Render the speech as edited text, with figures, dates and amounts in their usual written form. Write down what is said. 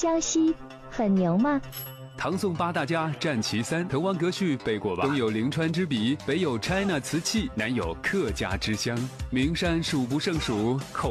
江西，很牛吗？ 唐宋八大家占其三，滕王阁序背过吧？东有临川之笔，北有 China 瓷器，南有客家之乡，名山数不胜数。